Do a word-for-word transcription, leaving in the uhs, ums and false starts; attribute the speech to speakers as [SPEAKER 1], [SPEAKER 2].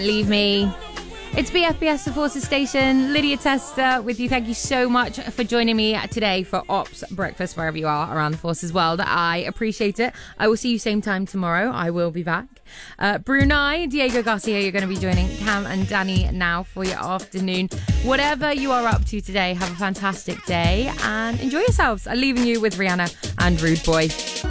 [SPEAKER 1] Leave me. It's B F B S The Forces Station. Lydia Tester with you. Thank you so much for joining me today for Ops Breakfast, wherever you are around the Forces world. I appreciate it. I will see you same time tomorrow. I will be back. Uh, Brunei, Diego Garcia, you're going to be joining Cam and Danny now for your afternoon. Whatever you are up to today, have a fantastic day and enjoy yourselves. I'm leaving you with Rihanna and Rude Boy.